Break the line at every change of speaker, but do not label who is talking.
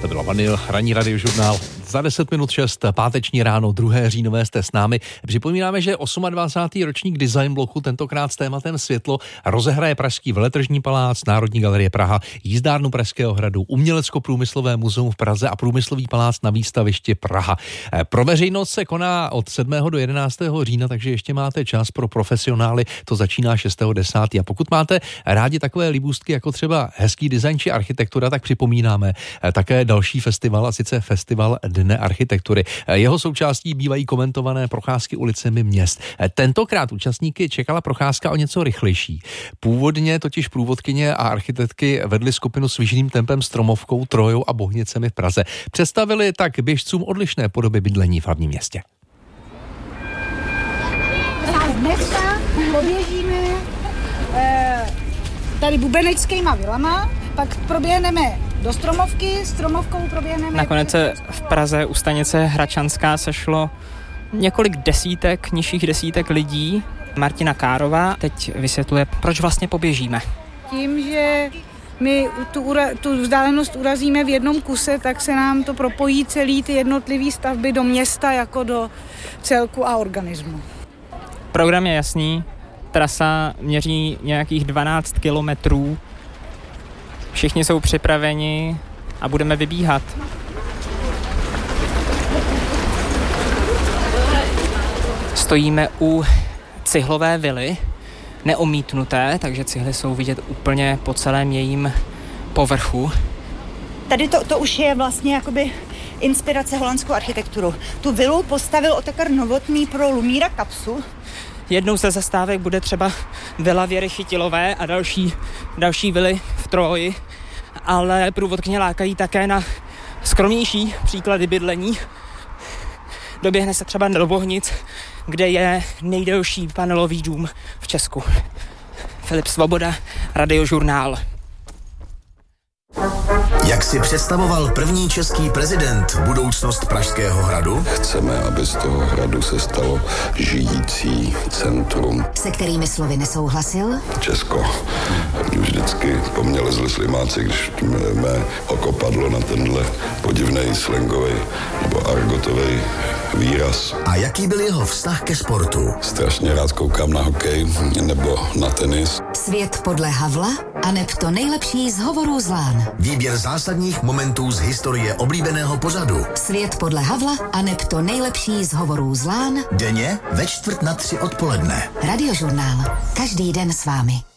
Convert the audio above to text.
byl Lavanil, ranní radiožurnál. Za 10 minut 6, páteční ráno, 2. říjnové jste s námi. Připomínáme, že 28. ročník Design bloku, tentokrát s tématem světlo, rozehraje Pražský veletržní palác, Národní galerie Praha, jízdárnu Pražského hradu, Umělecko-průmyslové muzeum v Praze a Průmyslový palác na výstavišti Praha. Pro veřejnost se koná od 7. do 11. října, takže ještě máte čas, pro profesionály to začíná 6.10. A pokud máte rádi takové libůstky jako třeba hezký design či architektura, tak připomínáme také další festival, a sice festival Dne architektury. Jeho součástí bývají komentované procházky ulicemi měst. Tentokrát účastníky čekala procházka o něco rychlejší. Původně totiž průvodkyně a architektky vedly skupinu s vyžným tempem Stromovkou, Trojou a Bohnicemi v Praze. Představili tak běžcům odlišné podoby bydlení v hlavním městě.
Dneska poběžíme tady bubeneckýma vilama, pak proběhneme do Stromovky, Stromovkou proběhneme...
Nakonec se v Praze u stanice Hračanská sešlo několik nižších desítek lidí. Martina Kárová teď vysvětluje, proč vlastně poběžíme.
Tím, že my tu vzdálenost urazíme v jednom kuse, tak se nám to propojí celý ty jednotlivé stavby do města jako do celku a organismu.
Program je jasný, trasa měří nějakých 12 kilometrů. Všichni jsou připraveni a budeme vybíhat. Stojíme u cihlové vily, neomítnuté, takže cihly jsou vidět úplně po celém jejím povrchu.
Tady to už je vlastně jakoby inspirace holandskou architekturu. Tu vilu postavil Otakar Novotný pro Lumíra Kapsu.
Jednou ze zastávek bude třeba vila Věry Chytilové a další vily v Troji, ale průvodkyně lákají také na skromnější příklady bydlení. Doběhne se třeba do Bohnic, kde je nejdelší panelový dům v Česku. Filip Svoboda, Radiožurnál.
Jak si představoval první český prezident budoucnost Pražského hradu?
Chceme, aby z toho hradu se stalo žijící centrum.
Se kterými slovy nesouhlasil?
Česko. Už vždycky po mně lezli slimáci, když mé oko padlo na tenhle podivnej slangový nebo argotový výraz.
A jaký byl jeho vztah ke sportu?
Strašně rád koukám na hokej nebo na tenis.
Svět podle Havla aneb to nejlepší z hovorů z lán.
Výběr zásadních momentů z historie oblíbeného pořadu.
Svět podle Havla aneb to nejlepší z hovorů z lán.
Denně ve 2:45 odpoledne.
Radiožurnál. Každý den s vámi.